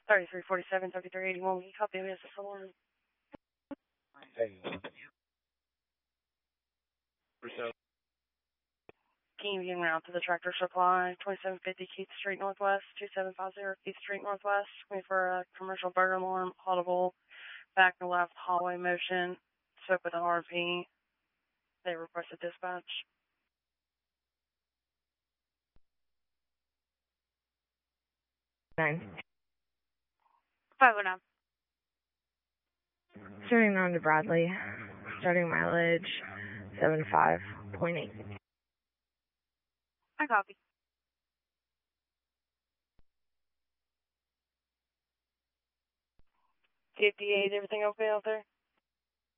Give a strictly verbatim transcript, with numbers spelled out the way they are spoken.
thirty-three forty-seven, thirty-three eighty-one. Can you copy me as a alarm? Can you get me out to the Tractor Supply, twenty-seven fifty Keith Street Northwest, two seven five zero Keith Street Northwest? Me for a commercial burger alarm, audible, back to left hallway motion, spoke with the R P. They requested dispatch. Nine. five oh nine. Starting on to Bradley. Starting mileage seven five point eight. I copy. fifty-eight, everything okay out there?